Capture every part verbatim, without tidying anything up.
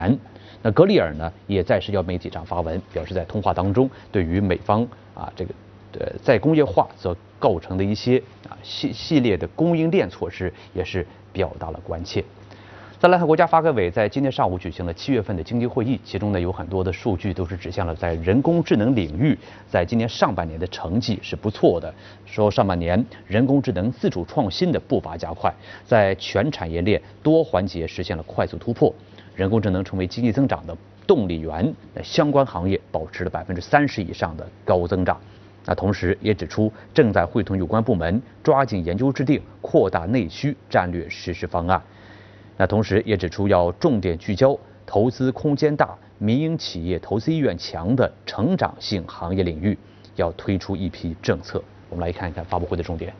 那格里尔呢，也在社交媒体上发文，表示在通话当中，对于美方啊这个呃再工业化所构成的一些啊系系列的供应链措施，也是表达了关切。再来看，国家发改委在今天上午举行了七月份的经济会议，其中呢有很多的数据都是指向了在人工智能领域，在今年上半年的成绩是不错的。说上半年人工智能自主创新的步伐加快，在全产业链多环节实现了快速突破，人工智能成为经济增长的动力源，那相关行业保持了百分之三十以上的高增长。那同时也指出，正在会同有关部门抓紧研究制定扩大内需战略实施方案。那同时也指出，要重点聚焦投资空间大、民营企业投资意愿强的成长性行业领域，要推出一批政策。我们来看一看发布会的重点。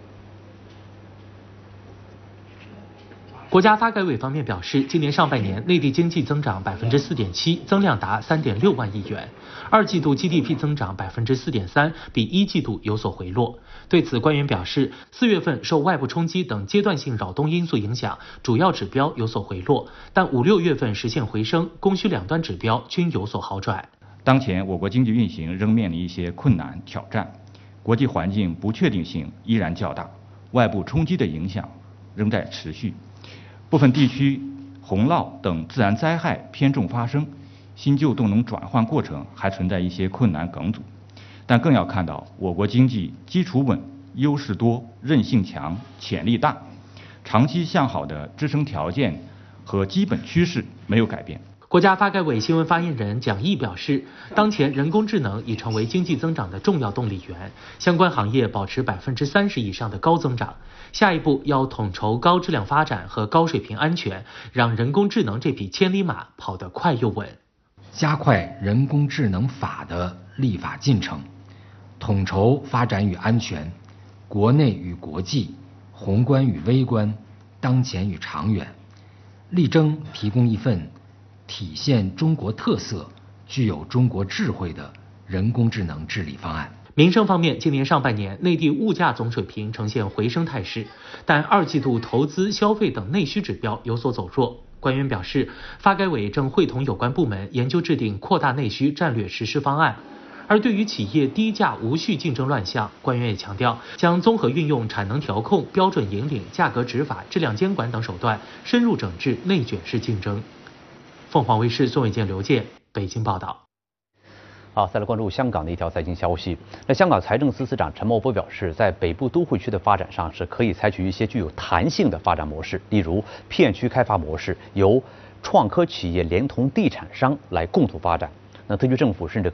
国家发改委方面表示，今年上半年内地经济增长百分之四点七，增量达三点六万亿元。二季度 G D P 增长百分之四点三，比一季度有所回落。对此，官员表示，四月份受外部冲击等阶段性扰动因素影响，主要指标有所回落，但五六月份实现回升，供需两端指标均有所好转。 当前我国经济运行仍面临一些困难挑战，国际环境不确定性依然较大，外部冲击的影响仍在持续。部分地区洪涝等自然灾害偏重发生，新旧动能转换过程还存在一些困难梗阻，但更要看到我国经济基础稳、优势多、韧性强、潜力大，长期向好的支撑条件和基本趋势没有改变。 国家发改委新闻发言人蒋毅表示，当前人工智能已成为经济增长的重要动力源，相关行业保持百分之三十以上的高增长。下一步要统筹高质量发展和高水平安全，让人工智能这匹千里马跑得快又稳。 加快人工智能法的立法进程，统筹发展与安全，国内与国际，宏观与微观，当前与长远，力争提供一份体现中国特色、具有中国智慧的人工智能治理方案。 民生方面，今年上半年内地物价总水平呈现回升态势，但二季度投资、消费等内需指标有所走弱。官员表示，发改委正会同有关部门研究制定扩大内需战略实施方案。而对于企业低价无序竞争乱象，官员也强调，将综合运用产能调控、标准引领、价格执法、质量监管等手段，深入整治内卷式竞争。凤凰卫视宋伟健、刘健北京报道。 好，再来关注香港的一条财经消息。那香港财政司司长陈茂波表示，在北部都会区的发展上是可以采取一些具有弹性的发展模式，例如片区开发模式，由创科企业连同地产商来共同发展。那特区政府甚至